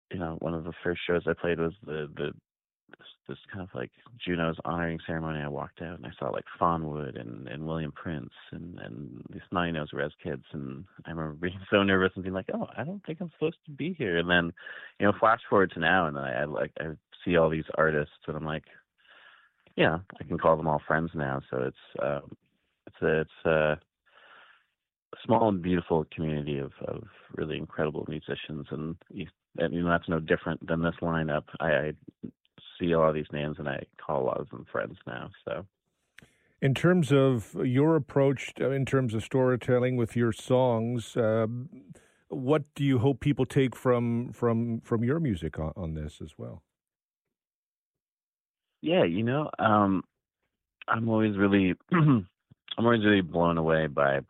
one of the first shows I played was this kind of like Juno's honoring ceremony. I walked out and I saw like Fawnwood and William Prince and these Nine Nose Rez kids, and I remember being so nervous and being like, oh, I don't think I'm supposed to be here. And then, flash forward to now, and I see all these artists, and I'm like, yeah, I can call them all friends now. So it's a small and beautiful community of really incredible musicians, and that's no different than this lineup. I see a lot of these names, and I call a lot of them friends now. So, in terms of your approach, in terms of storytelling with your songs, what do you hope people take from your music on this as well? Yeah, I'm always really blown away by.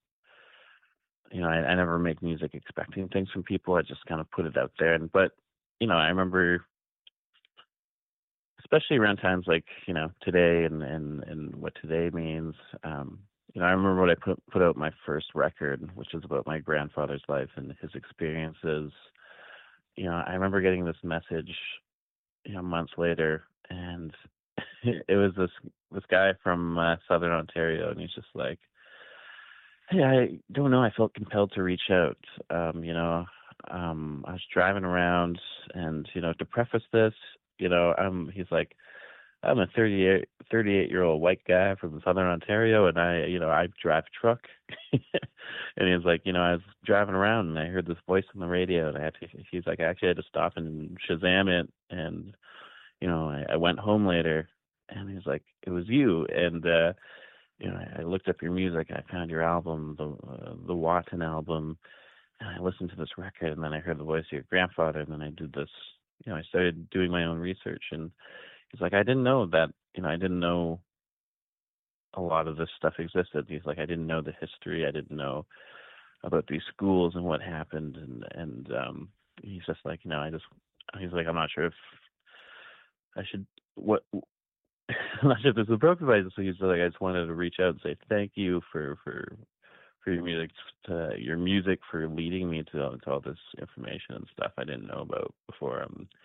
I never make music expecting things from people. I just kind of put it out there. But I remember, especially around times like, today and what today means. I remember when I put out my first record, which was about my grandfather's life and his experiences. I remember getting this message, months later, and it was this guy from Southern Ontario, and he's just like, hey, I don't know, I felt compelled to reach out. I was driving around, and to preface this, he's like, I'm a 38-year-old white guy from Southern Ontario, and I drive a truck. And he's like, I was driving around and I heard this voice on the radio, and he's like, I actually had to stop and Shazam it, and I went home later, and he's like, it was you, and I looked up your music, I found your album, the Watton album, and I listened to this record, and then I heard the voice of your grandfather, and then I did this. I started doing my own research, and he's like, I didn't know that, I didn't know a lot of this stuff existed. He's like, I didn't know the history. I didn't know about these schools and what happened. And he's just like, he's like, I'm not sure if I should, I'm not sure if this is appropriate, but he's like, I just wanted to reach out and say thank you for your music, for leading me to all this information and stuff I didn't know about before.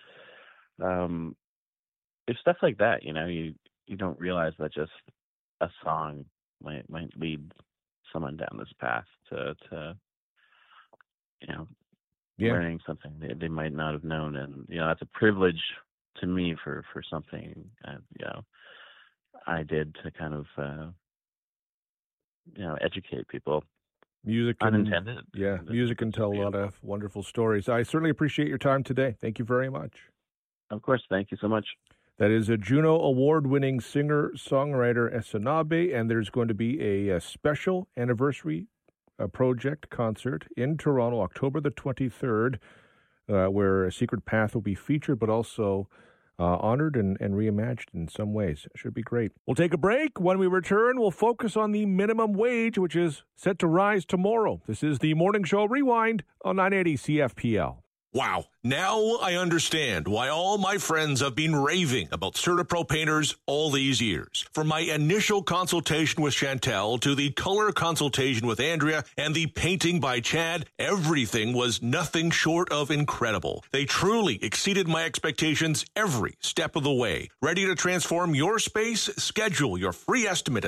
It's stuff like that, you don't realize that just a song might lead someone down this path to learning something they might not have known, and that's a privilege to me for something I did to kind of educate people. Music unintended. Music can tell a lot of wonderful stories. I certainly appreciate your time today. Thank you very much. Of course, thank you so much. That is a Juno Award-winning singer-songwriter Esanabe, and there's going to be a special anniversary project concert in Toronto, October the 23rd, where A Secret Path will be featured, but also honored and reimagined in some ways. It should be great. We'll take a break. When we return, we'll focus on the minimum wage, which is set to rise tomorrow. This is the Morning Show Rewind on 980 CFPL. Wow. Now I understand why all my friends have been raving about CertaPro painters all these years. From my initial consultation with Chantel to the color consultation with Andrea and the painting by Chad, everything was nothing short of incredible. They truly exceeded my expectations every step of the way. Ready to transform your space? Schedule your free estimate at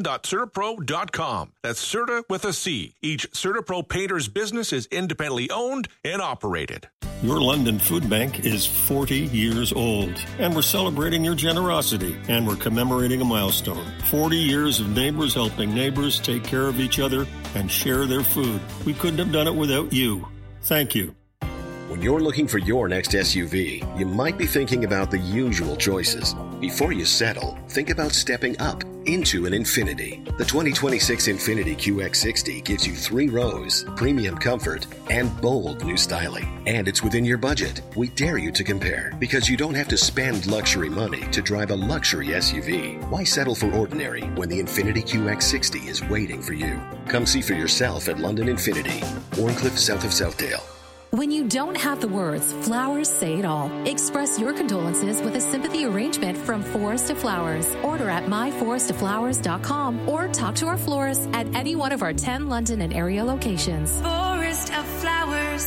london.certapro.com. That's Certa with a C. Each CertaPro painter's business is independently owned and operated. Your London Food Bank is 40 years old, and we're celebrating your generosity, and we're commemorating a milestone. 40 years of neighbors helping neighbors take care of each other and share their food. We couldn't have done it without you. Thank you. When you're looking for your next SUV, you might be thinking about the usual choices. Before you settle, think about stepping up into an Infiniti. The 2026 Infiniti QX60 gives you 3 rows, premium comfort, and bold new styling. And it's within your budget. We dare you to compare, because you don't have to spend luxury money to drive a luxury SUV. Why settle for ordinary when the Infiniti QX60 is waiting for you? Come see for yourself at London Infiniti, Warncliffe, south of Southdale. When you don't have the words, flowers say it all. Express your condolences with a sympathy arrangement from Forest of Flowers. Order at myforestoflowers.com or talk to our florist at any one of our 10 London and area locations. Forest of Flowers.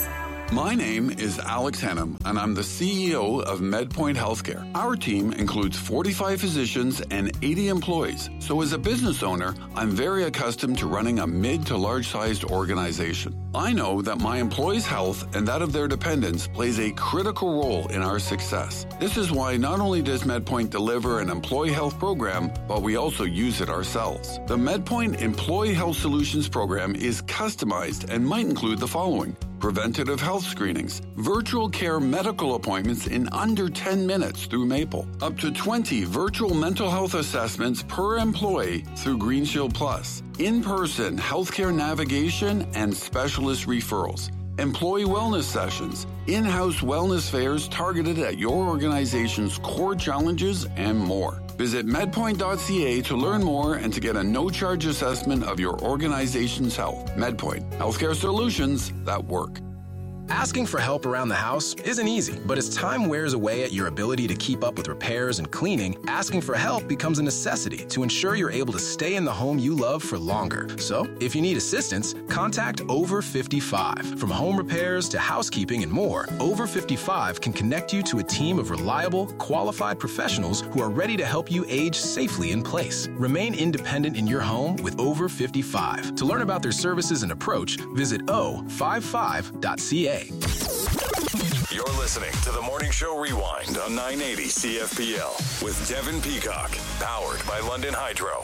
My name is Alex Hennum, and I'm the CEO of MedPoint Healthcare. Our team includes 45 physicians and 80 employees. So as a business owner, I'm very accustomed to running a mid to large-sized organization. I know that my employees' health and that of their dependents plays a critical role in our success. This is why not only does MedPoint deliver an employee health program, but we also use it ourselves. The MedPoint Employee Health Solutions program is customized and might include the following: preventative health screenings, virtual care medical appointments in under 10 minutes through Maple, up to 20 virtual mental health assessments per employee through GreenShield Plus, in-person healthcare navigation and specialist referrals, employee wellness sessions, in-house wellness fairs targeted at your organization's core challenges, and more. Visit medpoint.ca to learn more and to get a no-charge assessment of your organization's health. MedPoint, healthcare solutions that work. Asking for help around the house isn't easy, but as time wears away at your ability to keep up with repairs and cleaning, asking for help becomes a necessity to ensure you're able to stay in the home you love for longer. So, if you need assistance, contact Over 55. From home repairs to housekeeping and more, Over 55 can connect you to a team of reliable, qualified professionals who are ready to help you age safely in place. Remain independent in your home with Over 55. To learn about their services and approach, visit o55.ca. You're listening to the Morning Show Rewind on 980 CFPL with Devin Peacock, powered by London Hydro.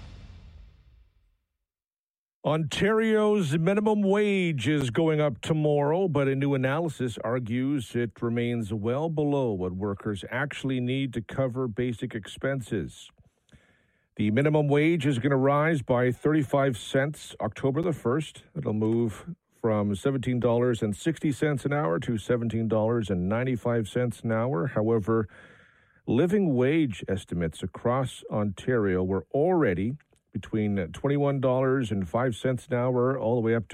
Ontario's minimum wage is going up tomorrow, but a new analysis argues it remains well below what workers actually need to cover basic expenses. The minimum wage is going to rise by 35 cents October the 1st. It'll move from $17.60 an hour to $17.95 an hour. However, living wage estimates across Ontario were already between $21.05 an hour all the way up to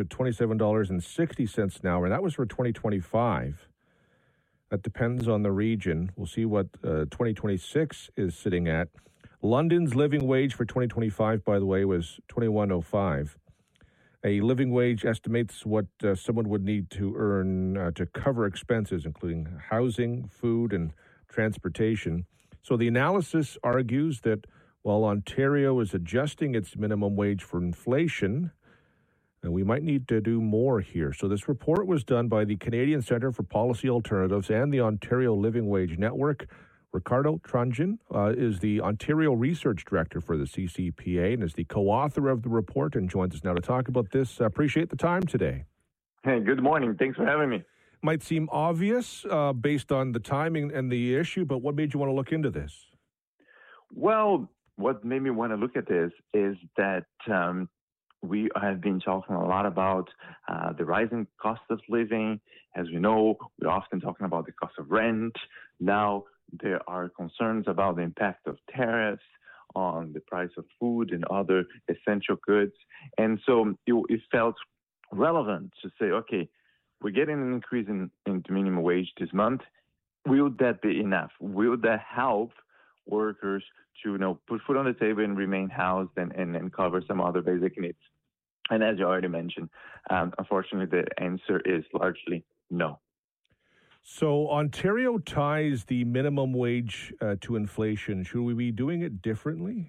$27.60 an hour, and that was for 2025. That depends on the region. We'll see what 2026 is sitting at. London's living wage for 2025, by the way, was $21.05. A living wage estimates what someone would need to earn to cover expenses, including housing, food, and transportation. So the analysis argues that while Ontario is adjusting its minimum wage for inflation, we might need to do more here. So this report was done by the Canadian Centre for Policy Alternatives and the Ontario Living Wage Network. Ricardo Trunjan is the Ontario Research Director for the CCPA and is the co-author of the report and joins us now to talk about this. Appreciate the time today. Hey, good morning. Thanks for having me. Might seem obvious based on the timing and the issue, but what made you want to look into this? Well, what made me want to look at this is that we have been talking a lot about the rising cost of living. As we know, we're often talking about the cost of rent. Now, there are concerns about the impact of tariffs on the price of food and other essential goods. And so it felt relevant to say, okay, we're getting an increase in the minimum wage this month. Will that be enough? Will that help workers to put food on the table and remain housed and cover some other basic needs? And as you already mentioned, unfortunately, the answer is largely no. So Ontario ties the minimum wage to inflation. Should we be doing it differently?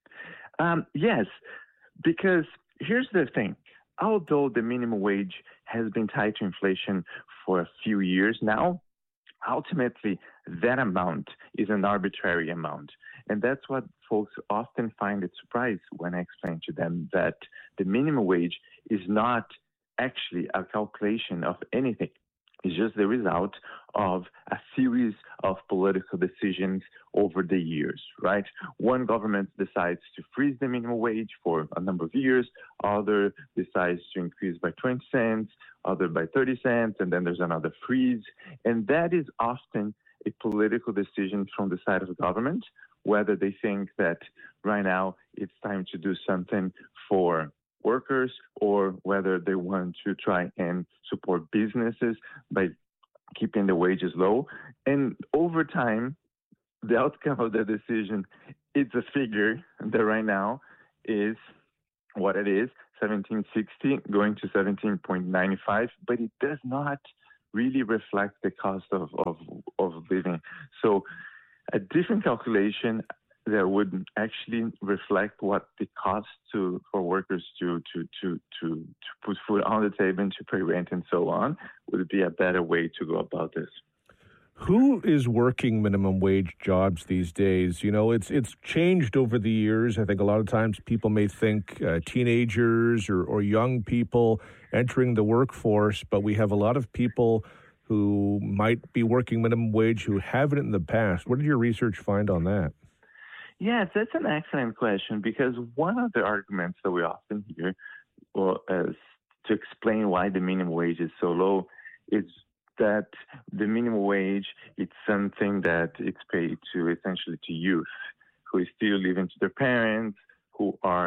Yes, because here's the thing. Although the minimum wage has been tied to inflation for a few years now, ultimately that amount is an arbitrary amount. And that's what folks often find it surprising when I explain to them that the minimum wage is not actually a calculation of anything. It's just the result of a series of political decisions over the years, right? One government decides to freeze the minimum wage for a number of years, other decides to increase by 20 cents, other by 30 cents, and then there's another freeze. And that is often a political decision from the side of the government, whether they think that right now it's time to do something for workers or whether they want to try and support businesses by keeping the wages low. And over time, the outcome of the decision, it's a figure that right now is what it is, 17.60 going to 17.95, but it does not really reflect the cost of living. So a different calculation that would actually reflect what the cost for workers to put food on the table and to pay rent and so on would be a better way to go about this. Who is working minimum wage jobs these days? You know, it's changed over the years. I think a lot of times people may think teenagers or young people entering the workforce, but we have a lot of people who might be working minimum wage who haven't in the past. What did your research find on that? Yes, that's an excellent question, because one of the arguments that we often hear as to explain why the minimum wage is so low is that the minimum wage, it's something that it's paid to essentially to youth who is still living to their parents, who are,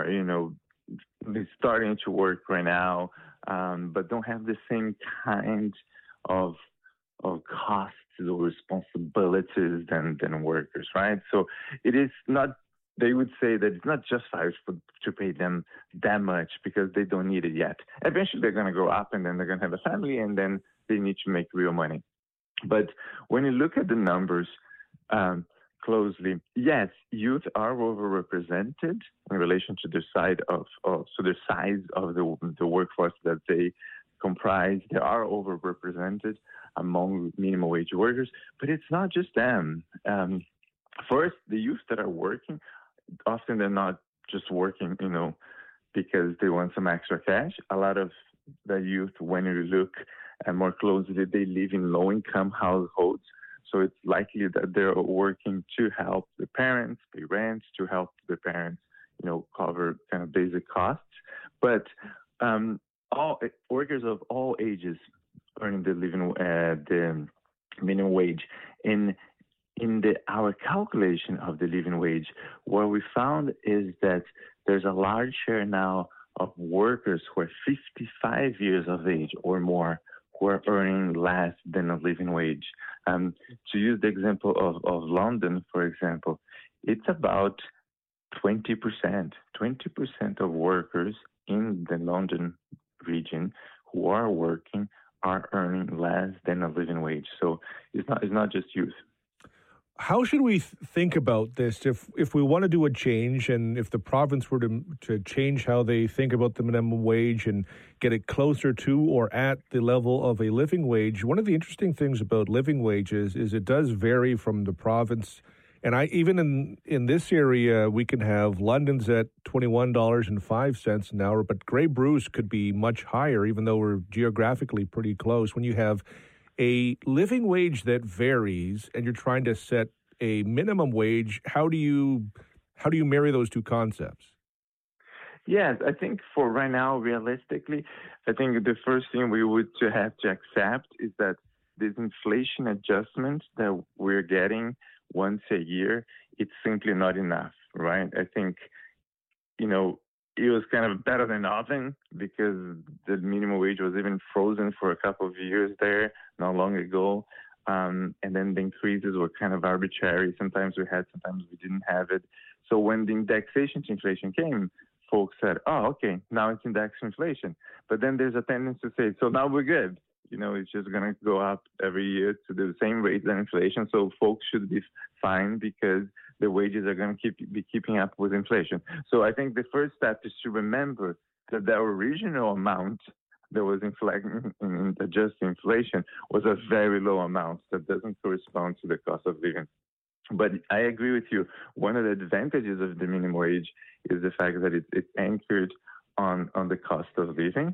starting to work right now, but don't have the same kind of costs or responsibilities than workers, right? So it is not, they would say that it's not justified to pay them that much because they don't need it yet. Eventually they're going to grow up and then they're going to have a family and then they need to make real money. But when you look at the numbers closely, yes, youth are overrepresented in relation to the size of the workforce that they comprise. They are overrepresented among minimum wage workers, but it's not just them. First, the youth that are working, often they're not just working, because they want some extra cash. A lot of the youth, when you look more closely, they live in low-income households. So it's likely that they're working to help the parents pay rent, to help the parents, cover kind of basic costs. But all workers of all ages earning the minimum wage. In our calculation of the living wage, what we found is that there's a large share now of workers who are 55 years of age or more who are earning less than a living wage. To use the example of London, for example, it's about 20% of workers in the London region who are working are earning less than a living wage. So it's not just youth. How should we think about this if we want to do a change and if the province were to change how they think about the minimum wage and get it closer to or at the level of a living wage? One of the interesting things about living wages is it does vary from the province. And even in this area, we can have London's at $21.05 an hour, but Grey Bruce could be much higher, even though we're geographically pretty close. When you have a living wage that varies and you're trying to set a minimum wage, how do you marry those two concepts? Yes, I think for right now, realistically, I think the first thing we would have to accept is that this inflation adjustment that we're getting once a year, it's simply not enough, right? I think, it was kind of better than nothing because the minimum wage was even frozen for a couple of years there not long ago. And then the increases were kind of arbitrary. Sometimes we had, sometimes we didn't have it. So when the indexation to inflation came, folks said, oh, okay, now it's indexed inflation. But then there's a tendency to say, so now we're good. It's just going to go up every year to the same rate than inflation. So folks should be fine because the wages are going to be keeping up with inflation. So I think the first step is to remember that the original amount that was in adjusting inflation was a very low amount that doesn't correspond to the cost of living. But I agree with you. One of the advantages of the minimum wage is the fact that it's anchored on the cost of living.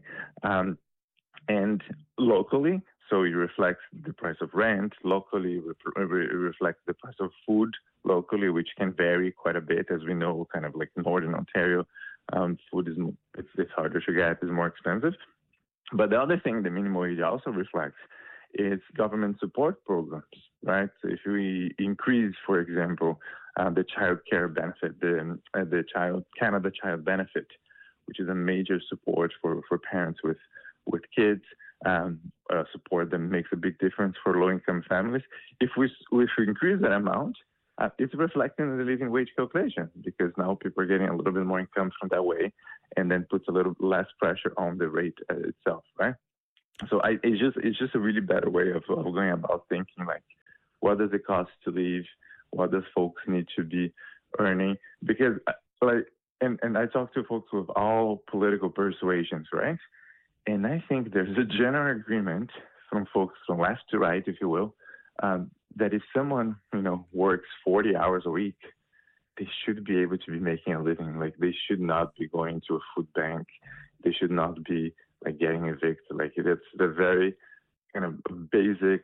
And locally, so it reflects the price of rent. Locally, it reflects the price of food locally, which can vary quite a bit. As we know, kind of like Northern Ontario, food it's harder to get, it's more expensive. But the other thing the minimum wage also reflects is government support programs, right? So if we increase, for example, the child care benefit, the Canada Child Benefit, which is a major support for parents with kids, support that makes a big difference for low-income families. If we increase that amount, it's reflecting in the living wage calculation because now people are getting a little bit more income from that way and then puts a little less pressure on the rate itself, right? So it's just a really better way of going about thinking, like, what does it cost to live? What does folks need to be earning? Because, and I talk to folks with all political persuasions, right? And I think there's a general agreement from folks from left to right, if you will, that if someone, works 40 hours a week, they should be able to be making a living. Like, they should not be going to a food bank. They should not be like getting evicted. Like, it's the very kind of basic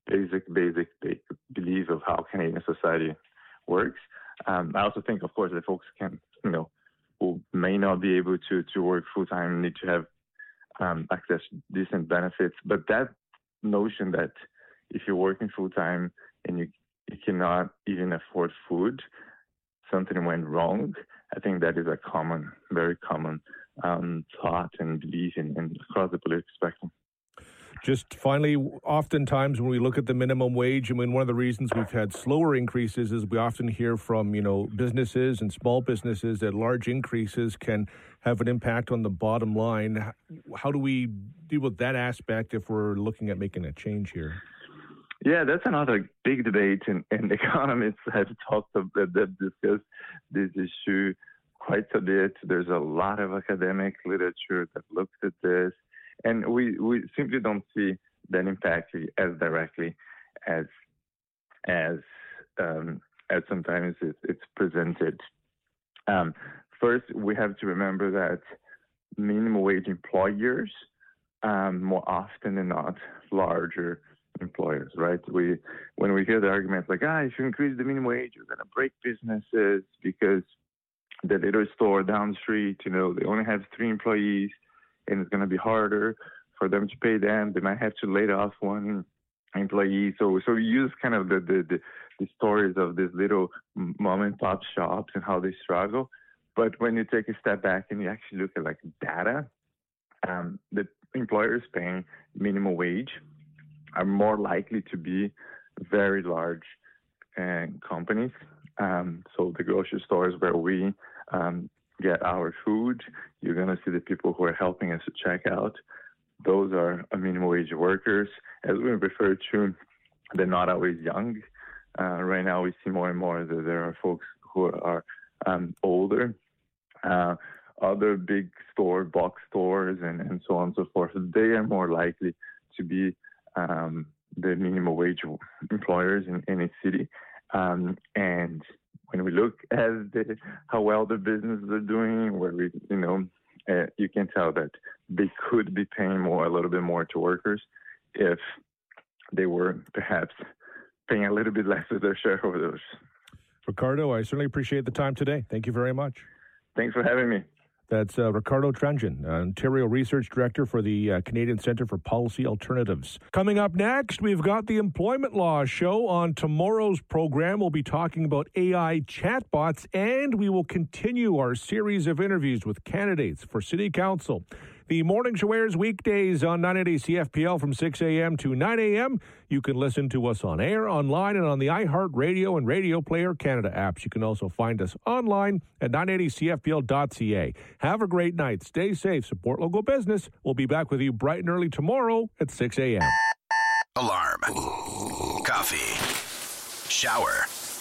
belief of how Canadian society works. I also think, of course, that folks can, who may not be able to work full time need to have access to decent benefits. But that notion that if you're working full time and you cannot even afford food, something went wrong, I think that is a very common thought and belief in across the political spectrum. Just finally, oftentimes when we look at the minimum wage, I mean, one of the reasons we've had slower increases is we often hear from, businesses and small businesses that large increases can have an impact on the bottom line. How do we deal with that aspect if we're looking at making a change here? Yeah, that's another big debate, and economists have discussed this issue quite a bit. There's a lot of academic literature that looks at this, and we simply don't see that impact as directly as sometimes it's presented. First, we have to remember that minimum wage employers, more often than not, larger employers, right? When we hear the arguments like, if you increase the minimum wage, you're going to break businesses because the little store down the street, they only have 3 employees, and it's going to be harder for them to pay them. They might have to lay off one employee. So we use kind of the stories of these little mom and pop shops and how they struggle. But when you take a step back and you actually look at like data, the employers paying minimum wage are more likely to be very large companies. So the grocery stores where we get our food, you're going to see the people who are helping us to check out. Those are minimum wage workers. As we refer to, they're not always young. Right now we see more and more that there are folks who are older. Other big box stores and so on and so forth, they are more likely to be the minimum wage employers in a city. And when we look at how well the businesses are doing, where you can tell that they could be paying a little bit more to workers if they were perhaps paying a little bit less to their shareholders. Ricardo, I certainly appreciate the time today. Thank you very much. Thanks for having me. That's Ricardo Tranjan, Ontario Research Director for the Canadian Centre for Policy Alternatives. Coming up next, we've got the Employment Law Show. On tomorrow's program, we'll be talking about AI chatbots, and we will continue our series of interviews with candidates for City Council. The Morning Show airs weekdays on 980 CFPL from 6 a.m. to 9 a.m. You can listen to us on air, online, and on the iHeartRadio and Radio Player Canada apps. You can also find us online at 980CFPL.ca. Have a great night. Stay safe. Support local business. We'll be back with you bright and early tomorrow at 6 a.m. Alarm. Coffee. Shower.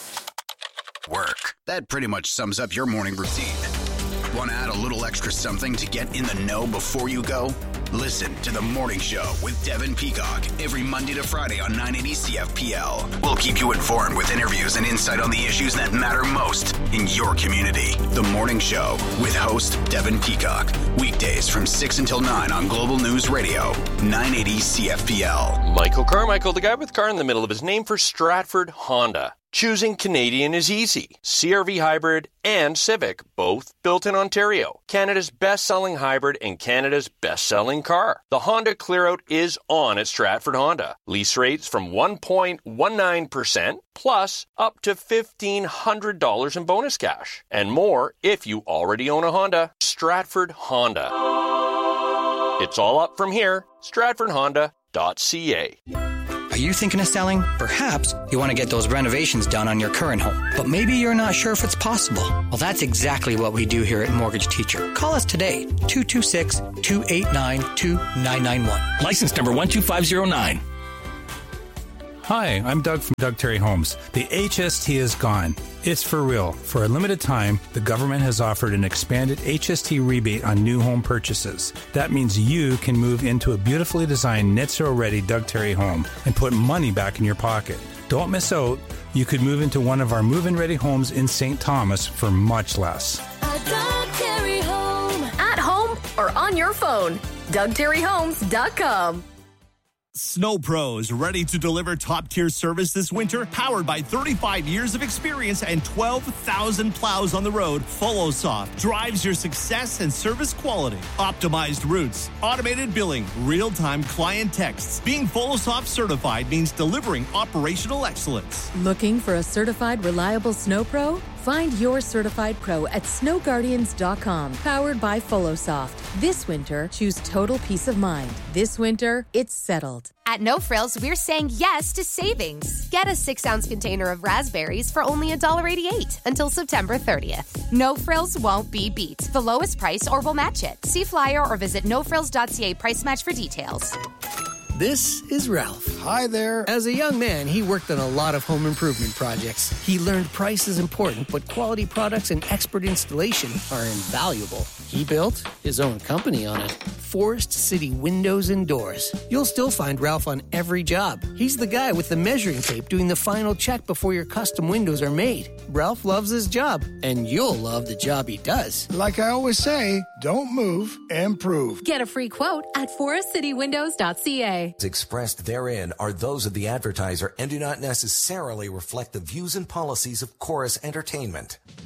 Work. That pretty much sums up your morning routine. Want to add a little extra something to get in the know before you go? Listen to The Morning Show with Devin Peacock every Monday to Friday on 980 CFPL. We'll keep you informed with interviews and insight on the issues that matter most in your community. The Morning Show with host Devin Peacock. Weekdays from 6 until 9 on Global News Radio, 980 CFPL. Michael Carmichael, the guy with car in the middle of his name, for Stratford Honda. Choosing Canadian is easy. CR-V Hybrid and Civic, both built in Ontario. Canada's best-selling hybrid and Canada's best-selling car. The Honda Clearout is on at Stratford Honda. Lease rates from 1.19% plus up to $1,500 in bonus cash. And more if you already own a Honda. Stratford Honda. It's all up from here. StratfordHonda.ca. Are you thinking of selling? Perhaps you want to get those renovations done on your current home, but maybe you're not sure if it's possible. Well, that's exactly what we do here at Mortgage Teacher. Call us today, 226-289-2991. License number 12509. Hi, I'm Doug from Doug Terry Homes. The HST is gone. It's for real. For a limited time, the government has offered an expanded HST rebate on new home purchases. That means you can move into a beautifully designed net zero ready Doug Terry home and put money back in your pocket. Don't miss out. You could move into one of our move-in ready homes in St. Thomas for much less. A Doug Terry home. At home or on your phone. DougTerryHomes.com. Snow Pros, ready to deliver top-tier service this winter? Powered by 35 years of experience and 12,000 plows on the road, FollowSoft drives your success and service quality. Optimized routes, automated billing, real-time client texts. Being FollowSoft certified means delivering operational excellence. Looking for a certified, reliable Snow Pro? Find your certified pro at snowguardians.com. Powered by FollowSoft. This winter, choose total peace of mind. This winter, it's settled. At No Frills, we're saying yes to savings. Get a 6-ounce container of raspberries for only $1.88 until September 30th. No Frills won't be beat. The lowest price or we'll match it. See flyer or visit nofrills.ca price match for details. This is Ralph. Hi there. As a young man, he worked on a lot of home improvement projects. He learned price is important, but quality products and expert installation are invaluable. He built his own company on it. Forest City Windows and Doors. You'll still find Ralph on every job. He's the guy with the measuring tape doing the final check before your custom windows are made. Ralph loves his job, and you'll love the job he does. Like I always say, don't move, improve. Get a free quote at forestcitywindows.ca. Expressed therein are those of the advertiser and do not necessarily reflect the views and policies of Chorus Entertainment.